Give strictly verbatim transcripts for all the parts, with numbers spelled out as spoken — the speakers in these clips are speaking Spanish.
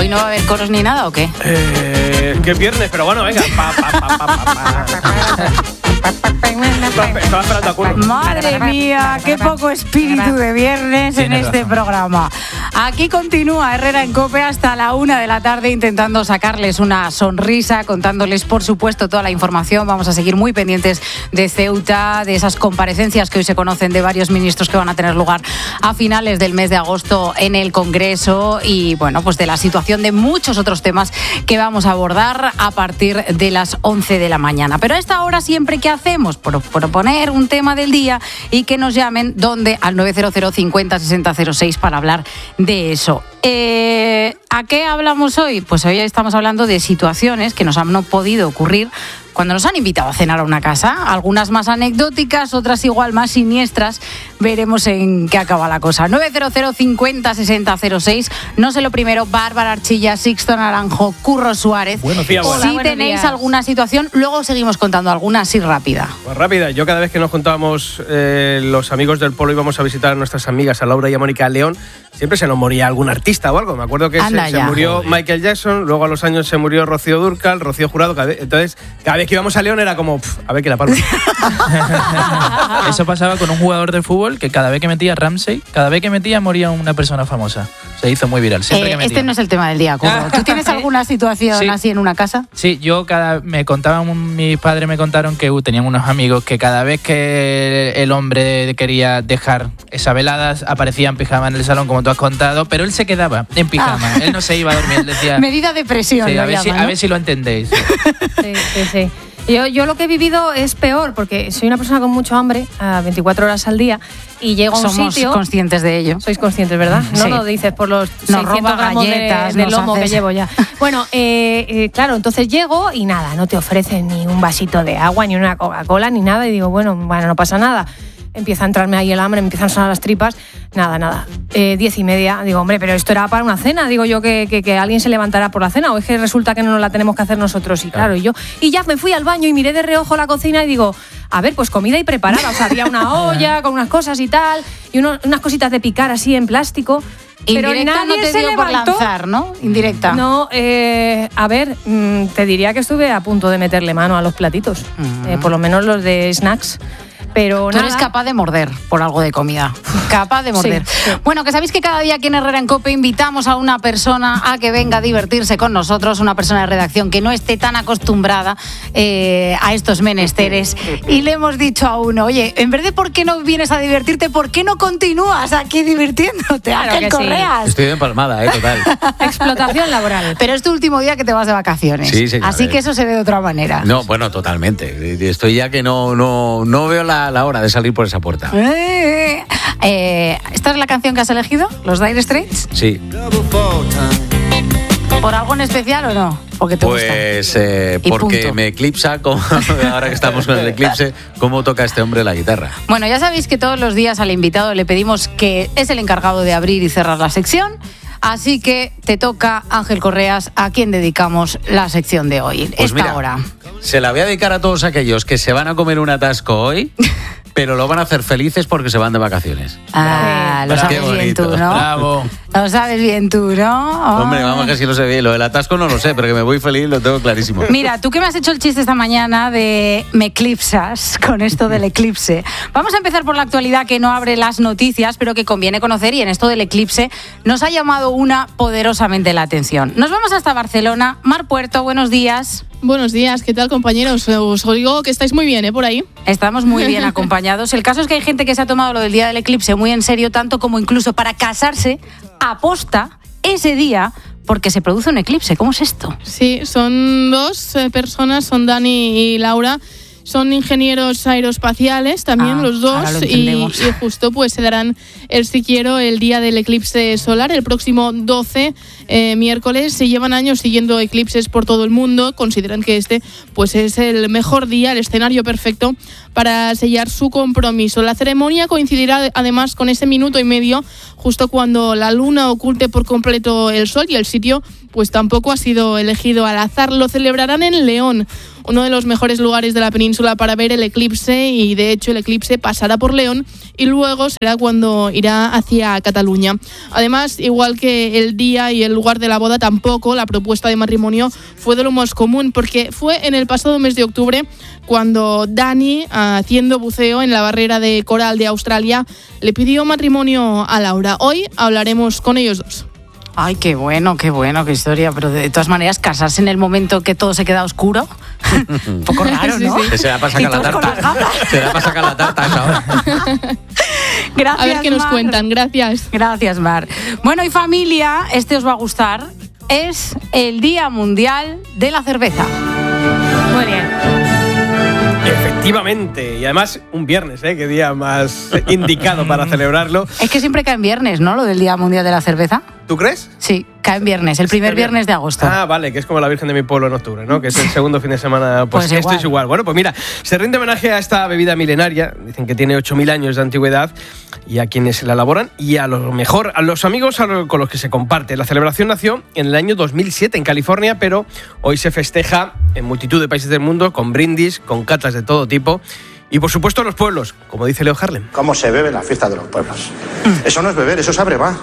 ¿Hoy no va a haber coros ni nada o qué? Eh, que viernes, pero bueno, venga. Pa, pa, pa, pa, pa, pa. Estaba esperando a Curro. Madre mía, qué poco espíritu de viernes en Tienes este razón. programa. Aquí continúa Herrera en COPE hasta la una de la tarde intentando sacarles una sonrisa, contándoles por supuesto toda la información. Vamos a seguir muy pendientes de Ceuta, de esas comparecencias que hoy se conocen de varios ministros que van a tener lugar a finales del mes de agosto en el Congreso y bueno, pues de la situación de muchos otros temas que vamos a abordar a partir de las once de la mañana. Pero a esta hora siempre que hacemos Pro- proponer un tema del día y que nos llamen donde al nueve cero cero cincuenta sesenta cero seis para hablar de eso. Eh, ¿A qué hablamos hoy? Pues hoy estamos hablando de situaciones que nos han no podido ocurrir cuando nos han invitado a cenar a una casa, algunas más anecdóticas, otras igual más siniestras. Veremos en qué acaba la cosa. nueve cero cero cincuenta sesenta cero seis. No sé lo primero, Bárbara Archilla, Sixto Naranjo, Curro Suárez. Buenos días, si buenas. tenéis días. alguna situación, luego seguimos contando alguna así rápida. Pues rápida, yo cada vez que nos juntábamos eh, los amigos del pueblo íbamos a visitar a nuestras amigas, a Laura y a Mónica León, siempre se nos moría algún artista o algo. Me acuerdo que se, Anda se ya. murió Joder. Michael Jackson, luego a los años se murió Rocío Dúrcal, Rocío Jurado, cada vez- entonces cada vez que íbamos a León era como, pff, a ver qué la palma. Eso pasaba con un jugador de fútbol que cada vez que metía Ramsey, cada vez que metía moría una persona famosa. Se hizo muy viral. Siempre Eh, que metía. este no es el tema del día, Curro. ¿Tú tienes alguna situación Sí. así en una casa? Sí, yo cada me contaban, mis padres me contaron que uh, tenían unos amigos que cada vez que el hombre quería dejar esa velada aparecía en pijama en el salón, como tú has contado, pero él se quedaba en pijama. Ah. Él no se iba a dormir, él decía. Medida de presión, Sí, lo a, ver si, llaman, a ¿no? ver si lo entendéis. Sí, sí, sí. Yo, yo lo que he vivido es peor, porque soy una persona con mucho hambre, a veinticuatro horas al día, y llego a un Somos sitio... conscientes de ello. Sois conscientes, ¿verdad? No Sí. lo dices por los Nos seiscientos roba gramos de- galletas, de, nos lomo haces- que llevo ya. Bueno, eh, eh, claro, entonces llego y nada, no te ofrecen ni un vasito de agua, ni una Coca-Cola, ni nada, y digo, bueno, bueno, no pasa nada. Empieza a entrarme ahí el hambre, me empiezan a sonar las tripas, nada, nada. Eh, diez y media, digo, hombre, pero esto era para una cena, digo yo que, que, que alguien se levantará por la cena, o es que resulta que no nos la tenemos que hacer nosotros, y claro, y yo, y ya me fui al baño y miré de reojo la cocina y digo, a ver, pues comida y preparada, o sea, había una olla con unas cosas y tal, y uno- unas cositas de picar así en plástico, pero Indirecta nadie no te se dio por levantó. lanzar, ¿no? Indirecta. No, eh, a ver, mm, te diría que estuve a punto de meterle mano a los platitos, Mm. eh, por lo menos los de snacks. Pero Tú nada. eres capaz de morder por algo de comida. Capaz de morder. Sí, sí. Bueno, que sabéis que cada día aquí en Herrera en COPE invitamos a una persona a que venga a divertirse con nosotros, una persona de redacción que no esté tan acostumbrada eh, a estos menesteres. Y le hemos dicho a uno, oye, en vez de por qué no vienes a divertirte, ¿por qué no continúas aquí divirtiéndote? Claro Ángel que sí. Correas. Estoy de empalmada, ¿eh? Total. Explotación laboral. Pero es tu último día que te vas de vacaciones. Sí, señora. Así que eso se ve de otra manera. No, bueno, totalmente. Estoy ya que no, no, no veo la, la hora de salir por esa puerta. Eh, eh, ¿Esta es la canción que has elegido? ¿Los Dire Straits? Sí. ¿Por algo en especial o no? Porque te gusta. Pues eh, Y porque punto. me eclipsa, como, ahora que estamos con el eclipse, cómo toca este hombre la guitarra. Bueno, ya sabéis que todos los días al invitado le pedimos que es el encargado de abrir y cerrar la sección. Así que te toca, Ángel Correas, a quien dedicamos la sección de hoy, Pues esta mira, hora. Se la voy a dedicar a todos aquellos que se van a comer un atasco hoy, pero lo van a hacer felices porque se van de vacaciones. Ah, lo Bravo. sabes Qué bien tú, bonito. ¿no? Bravo. Lo sabes bien tú, ¿no? Ah. Hombre, vamos que sí lo sé bien. Lo del atasco no lo sé, pero que me voy feliz lo tengo clarísimo. Mira, tú que me has hecho el chiste esta mañana de me eclipsas con esto del eclipse. Vamos a empezar por la actualidad que no abre las noticias, pero que conviene conocer, y en esto del eclipse nos ha llamado una poderosamente la atención. Nos vamos hasta Barcelona. Mar Puerto, buenos días. Buenos días, ¿qué tal, compañeros? Os digo que estáis muy bien, ¿eh? Por ahí. Estamos muy bien acompañados. El caso es que hay gente que se ha tomado lo del día del eclipse muy en serio, tanto como incluso para casarse aposta ese día porque se produce un eclipse. ¿Cómo es esto? Sí, son dos eh, personas, son Dani y Laura. Son ingenieros aeroespaciales también, Ah, los dos, ahora lo y, entendemos. y justo pues se darán el si quiero el día del eclipse solar, el próximo doce, eh, miércoles. Se llevan años siguiendo eclipses por todo el mundo, consideran que este pues es el mejor día, el escenario perfecto para sellar su compromiso. La ceremonia coincidirá además con ese minuto y medio justo cuando la luna oculte por completo el sol, y el sitio pues tampoco ha sido elegido al azar. Lo celebrarán en León, uno de los mejores lugares de la península para ver el eclipse, y de hecho el eclipse pasará por León y luego será cuando irá hacia Cataluña. Además, igual que el día y el lugar de la boda, tampoco la propuesta de matrimonio fue de lo más común, porque fue en el pasado mes de octubre cuando Dani, haciendo buceo en la barrera de coral de Australia, le pidió matrimonio a Laura. Hoy hablaremos con ellos dos. Ay, qué bueno, qué bueno, qué historia. Pero de todas maneras, casarse en el momento que todo se queda oscuro, un poco raro, ¿no? Sí, sí. Se da para sacar la tarta. Se da para sacar la tarta ahora. Gracias, a ver qué nos Mar. cuentan. Gracias. Gracias, Mar. Bueno, y familia, este os va a gustar. Es el Día Mundial de la Cerveza. Muy bien. Efectivamente, y además un viernes, ¿eh? Qué día más indicado para celebrarlo. Es que siempre cae en viernes, ¿no? Lo del Día Mundial de la Cerveza. ¿Tú crees? Sí, cae en viernes, el primer viernes de agosto. Ah, vale, que es como la Virgen de mi pueblo en octubre, ¿no? Que es el segundo fin de semana. Pues, Pues esto igual. es igual. Bueno, pues mira, se rinde homenaje a esta bebida milenaria. Dicen que tiene ocho mil años de antigüedad, y a quienes la elaboran y a lo mejor a los amigos a lo, con los que se comparte. La celebración nació en el año dos mil siete en California, pero hoy se festeja en multitud de países del mundo con brindis, con catas de todo tipo. Y por supuesto en los pueblos, como dice Leo Harlem. ¿Cómo se bebe en la fiesta de los pueblos? Eso no es beber, eso es abreva.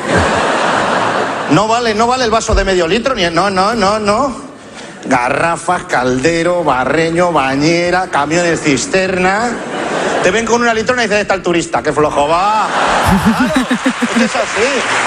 No vale, no vale el vaso de medio litro, ni no, no, no, no. Garrafas, caldero, barreño, bañera, camiones cisterna. Te ven con una litrona y dices, está el turista, qué flojo va. Claro, es que es así.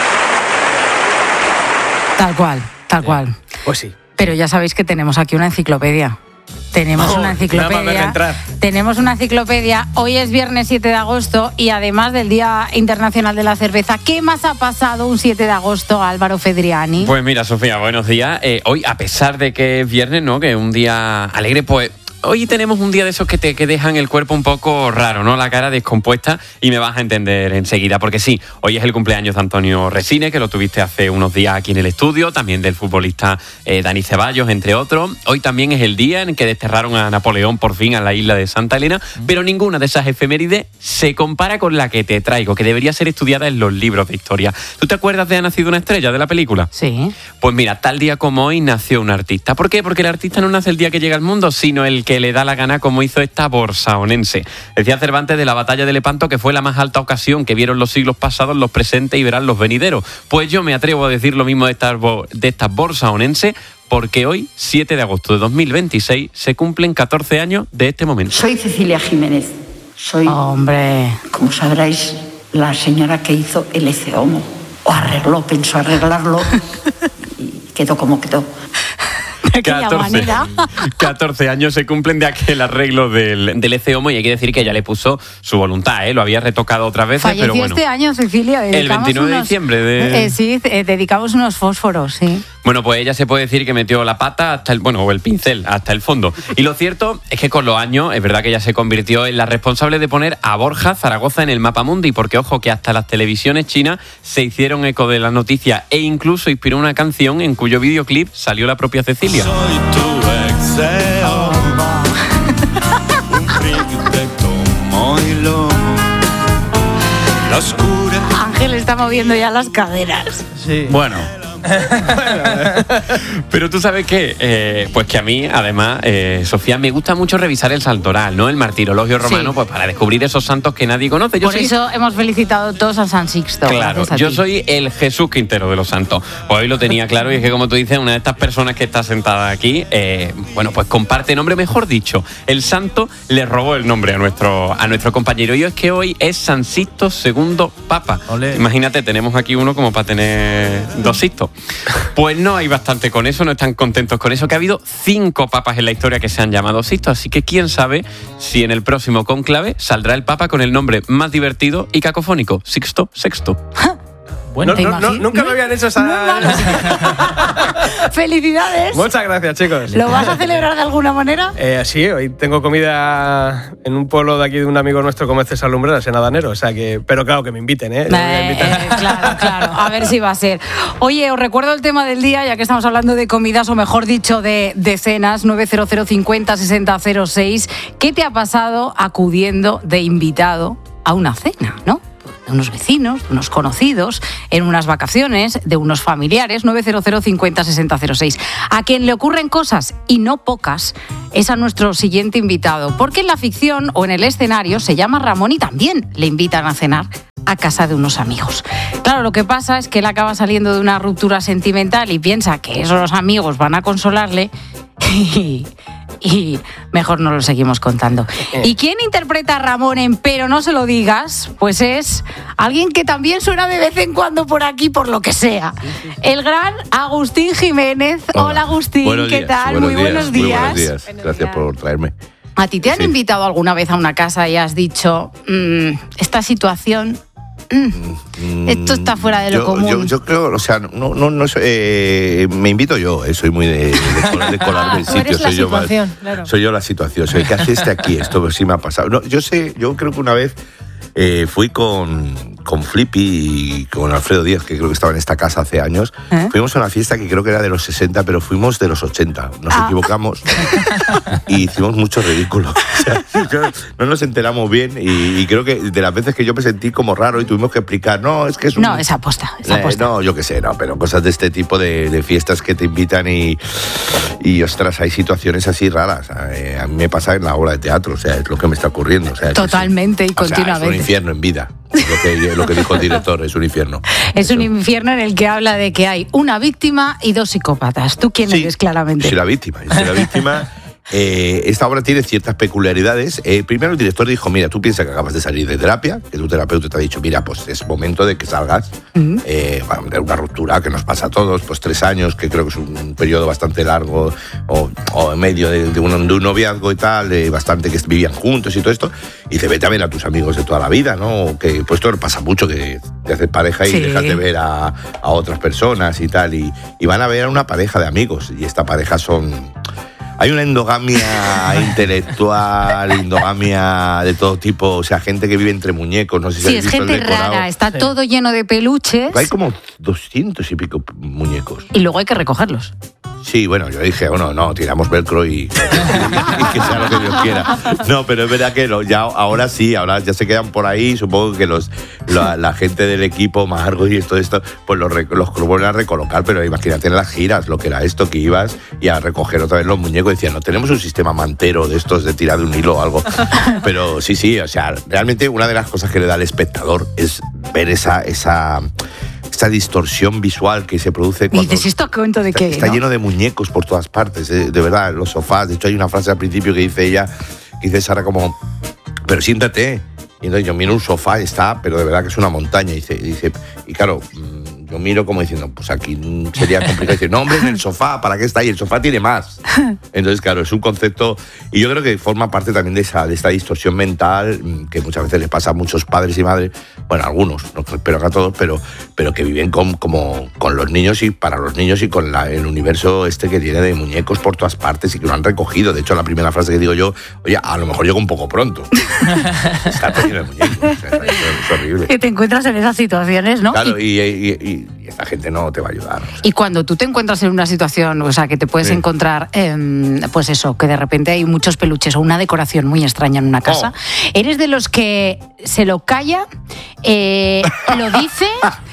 Tal cual, tal cual. Pues sí. Pero ya sabéis que tenemos aquí una enciclopedia. Tenemos Oh, una nada más verla enciclopedia. entrar. Tenemos una enciclopedia. Hoy es viernes siete de agosto y además del Día Internacional de la Cerveza, ¿qué más ha pasado un siete de agosto, Álvaro Fedriani? Pues mira, Sofía, buenos días. Eh, hoy, a pesar de que es viernes, ¿no? Que es un día alegre, pues hoy tenemos un día de esos que te que dejan el cuerpo un poco raro, ¿no? La cara descompuesta, y me vas a entender enseguida, porque sí, hoy es el cumpleaños de Antonio Resines, que lo tuviste hace unos días aquí en el estudio, también del futbolista eh, Dani Ceballos, entre otros. Hoy también es el día en que desterraron a Napoleón por fin a la isla de Santa Elena, pero ninguna de esas efemérides se compara con la que te traigo, que debería ser estudiada en los libros de historia. ¿Tú te acuerdas de Ha nacido una estrella, de la película? Sí. Pues mira, tal día como hoy nació un artista. ¿Por qué? Porque el artista no nace el día que llega al mundo, sino el que le da la gana, como hizo esta borsaonense. Decía Cervantes de la batalla de Lepanto que fue la más alta ocasión que vieron los siglos pasados, los presentes y verán los venideros. Pues yo me atrevo a decir lo mismo de estas de esta borsaonense, porque hoy, siete de agosto de dos mil veintiséis, se cumplen catorce años de este momento. Soy Cecilia Jiménez. Soy, Hombre, como sabréis, la señora que hizo el Eceomo. O arregló, pensó arreglarlo y quedó como quedó. de aquella manera. catorce años se cumplen de aquel arreglo del, del Eceomo, y hay que decir que ella le puso su voluntad, ¿eh? Lo había retocado otras veces, Falleció pero bueno. este año, Cecilia. El veintinueve de diciembre de... Eh, sí, eh, dedicamos unos fósforos, sí. Bueno, pues ella se puede decir que metió la pata hasta el, bueno, o el pincel hasta el fondo. Y lo cierto es que con los años, es verdad que ella se convirtió en la responsable de poner a Borja Zaragoza en el mapa mundi, porque ojo que hasta las televisiones chinas se hicieron eco de la noticia, e incluso inspiró una canción en cuyo videoclip salió la propia Cecilia. Soy tu exeo, un frío te como y lomo, la oscura. Ángel está moviendo ya las caderas. Sí. Bueno. Pero tú sabes que, eh, pues que a mí, además, eh, Sofía, me gusta mucho revisar el santoral, ¿no? El martirologio romano, Sí. pues para descubrir esos santos que nadie conoce. Yo Por soy... eso hemos felicitado todos a San Sixto. Claro, gracias a yo ti. soy el Jesús Quintero de los santos. Pues hoy lo tenía claro, y es que, como tú dices, una de estas personas que está sentada aquí, eh, bueno, pues comparte nombre, mejor dicho, el santo le robó el nombre a nuestro, a nuestro compañero. Y es que hoy es San Sixto segundo Papa. Olé. Imagínate, tenemos aquí uno como para tener dos Sixtos. Pues no hay bastante con eso, no están contentos con eso, que ha habido cinco papas en la historia que se han llamado Sixto, así que quién sabe si en el próximo cónclave saldrá el papa con el nombre más divertido y cacofónico, Sixto Sexto. Bueno, No, ¿te no, no, imaginas? nunca me habían hecho esa... No es malo. ¡Felicidades! Muchas gracias, chicos. ¿Lo vas a celebrar de alguna manera? Eh, sí, hoy tengo comida en un pueblo de aquí de un amigo nuestro como es César Lumbreras, en Adanero, o sea que... Pero claro, que me inviten, ¿eh? Me voy a Eh, invitar. eh, claro, claro. A ver si va a ser. Oye, os recuerdo el tema del día, ya que estamos hablando de comidas, o mejor dicho, de, de cenas, nueve cero cero cincuenta sesenta cero seis. ¿Qué te ha pasado acudiendo de invitado a una cena, no? De unos vecinos, de unos conocidos, en unas vacaciones, de unos familiares, nueve cero cero cincuenta sesenta cero seis. A quien le ocurren cosas, y no pocas, es a nuestro siguiente invitado, porque en la ficción o en el escenario se llama Ramón y también le invitan a cenar a casa de unos amigos. Claro, lo que pasa es que él acaba saliendo de una ruptura sentimental y piensa que esos amigos van a consolarle y, y mejor no lo seguimos contando. ¿Y quién interpreta a Ramón en Pero no se lo digas? Pues es alguien que también suena de vez en cuando por aquí, por lo que sea. El gran Agustín Jiménez. Hola, Hola Agustín, buenos ¿qué días, tal? Buenos Muy días, buenos días. Muy buenos días. Buenos Gracias días. por traerme. ¿A ti te han Sí. invitado alguna vez a una casa y has dicho, mmm, esta situación, mmm, esto está fuera de lo yo, común? Yo, yo creo, o sea, no, no, no soy, eh, me invito yo, eh, soy muy de, de, col- de colarme en Tú sitios. eres la soy yo más- situación, claro. Soy yo la situación, soy el que hace este aquí, esto pues sí me ha pasado. No, yo sé, yo creo que una vez eh, fui con, con Flippy y con Alfredo Díaz, que creo que estaba en esta casa hace años. ¿Eh? Fuimos a una fiesta que creo que era de los sesenta, pero fuimos de los ochenta. Nos Ah. equivocamos y hicimos mucho ridículo. O sea, no nos enteramos bien y, y creo que de las veces que yo me sentí como raro y tuvimos que explicar, no, es que es un... No, es aposta, es Eh, aposta. no, yo qué sé, no, pero cosas de este tipo de, de fiestas que te invitan y, y, ostras, hay situaciones así raras. Eh, a mí me pasa en la obra de teatro, o sea, es lo que me está ocurriendo. O sea, que Totalmente y sí. O sea, continuamente. es un infierno en vida, es lo que, lo que dijo el director, es un infierno. Es un infierno en el que habla de que hay una víctima y dos psicópatas. ¿Tú quién Sí, eres claramente? Soy la víctima, yo soy la víctima. Eh, esta obra tiene ciertas peculiaridades. Eh, primero el director dijo, mira, tú piensas que acabas de salir de terapia, que tu terapeuta te ha dicho, mira, pues es momento de que salgas Mm. eh, de una ruptura que nos pasa a todos, pues tres años, que creo que es un periodo bastante largo, o, o en medio de, de, un, de un noviazgo y tal, eh, bastante que vivían juntos y todo esto, y dice, vete a ver a tus amigos de toda la vida, ¿no? Que pues esto pasa mucho, que te haces pareja y Sí. dejas de ver a, a otras personas y tal, y, y van a ver a una pareja de amigos, y esta pareja son... Hay una endogamia intelectual, endogamia de todo tipo, o sea, gente que vive entre muñecos, no sé si Sí, habéis es visto el gente decorado. rara, está todo lleno de peluches Hay como doscientos y pico muñecos. y luego hay que recogerlos. Sí, bueno, yo dije, bueno, no, tiramos velcro y, y que sea lo que Dios quiera. No, pero es verdad que lo, ya ahora sí, ahora ya se quedan por ahí, supongo que los la, la gente del equipo, Margo y todo esto, pues los, re- los vuelven a recolocar, pero imagínate en las giras lo que era esto, que ibas y a recoger otra vez los muñecos, decían, no tenemos un sistema mantero de estos de tirar de un hilo o algo. Pero sí, sí, o sea, realmente una de las cosas que le da al espectador es ver esa... esa esa distorsión visual que se produce Y cuando dices, ¿esto cuento de está, qué? está ¿no? lleno de muñecos por todas partes, eh, de verdad, los sofás. De hecho, hay una frase al principio que dice ella, que dice Sara como, pero siéntate. Y entonces yo miro un sofá y está, pero de verdad que es una montaña. Y dice, y, dice, y claro, yo miro como diciendo, pues aquí sería complicado. Dice, no, hombre, en el sofá, ¿para qué está ahí? El sofá tiene más. Entonces, claro, es un concepto, y yo creo que forma parte también de, esa, de esta distorsión mental que muchas veces les pasa a muchos padres y madres, bueno, algunos, no espero que a todos, pero, pero que viven con, como, con los niños y para los niños y con la, el universo este que tiene de muñecos por todas partes y que lo han recogido. De hecho, la primera frase que digo yo, oye, a lo mejor llego un poco pronto. Está todo lleno de muñecos, o sea, es, es horrible. Que te encuentras en esas situaciones, ¿no? Claro, Y, y, y, y- y esta gente no te va a ayudar. o sea. y cuando tú te encuentras en una situación, o sea, que te puedes Sí. encontrar, eh, pues eso, que de repente hay muchos peluches o una decoración muy extraña en una casa, Oh. ¿eres de los que se lo calla, eh, lo dice...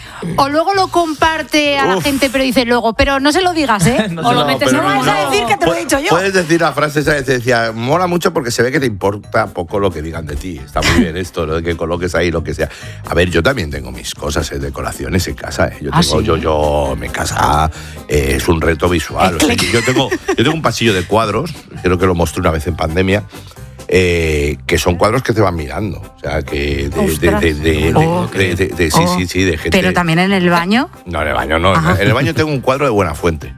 O luego lo comparte a la Uf. gente, pero dice luego, pero no se lo digas, ¿eh? No o se lo lo- metes, pero no vas a no. decir que te lo he dicho yo. Puedes decir la frase esa que te decía, mola mucho porque se ve que te importa poco lo que digan de ti. Está muy bien esto, lo de que coloques ahí lo que sea. A ver, yo también tengo mis cosas, eh, decoraciones en casa. eh. Yo ¿Ah, tengo, sí? yo, yo, mi casa eh, es un reto visual. O sea, yo, tengo, yo tengo un pasillo de cuadros, creo que lo mostré una vez en pandemia. Eh, que son cuadros que te van mirando, o sea, que de, de, Ostras. de, de- Oh. de- de- de- sí, Oh. sí, sí, de gente. Pero también en el baño. No, en el baño no. Ajá. En el baño tengo un cuadro de Buena Fuente.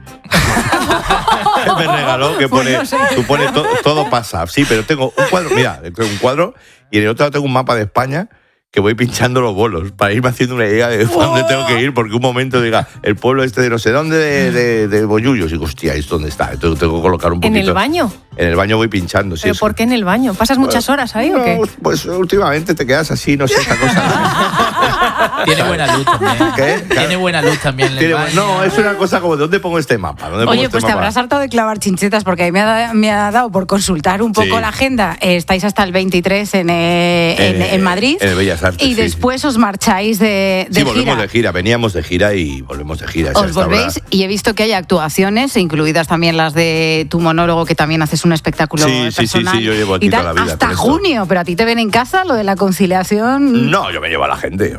Que me regaló, que pone, tú pones to- todo pasa. Sí, pero tengo un cuadro, mira, tengo un cuadro y en el otro lado tengo un mapa de España que voy pinchando los bolos para irme haciendo una idea de dónde tengo que ir, porque un momento diga, el pueblo este de no sé dónde, de, de, de Bollullos, y digo, hostia, ¿esto dónde está? Entonces tengo que colocar un ¿En poquito. el baño? En el baño voy pinchando, sí. ¿Pero eso. por qué en el baño? ¿Pasas muchas horas ahí o qué? No, pues últimamente te quedas así, no sé, esta cosa. Tiene buena luz también. ¿Qué? Tiene buena luz también. en el Tiene- baño. no, es una cosa como, ¿dónde pongo este mapa? ¿Dónde pongo Oye, este pues te mapa? habrás hartado de clavar chinchetas porque ahí me ha, da- me ha dado por consultar un poco Sí. la agenda. Eh, estáis hasta el veintitrés en, eh, en, Eh, en Madrid. en el Bellas Artes, y sí, después os marcháis de, de Sí, volvemos gira. de gira, veníamos de gira y volvemos de gira. O sea, Os hasta volvéis ahora- y he visto que hay actuaciones, incluidas también las de tu monólogo, que también haces un espectáculo Sí, sí, sí, personal sí, yo llevo aquí y tal, toda la vida hasta con esto. junio, pero a ti te ven en casa lo de la conciliación. No, yo me llevo a la gente.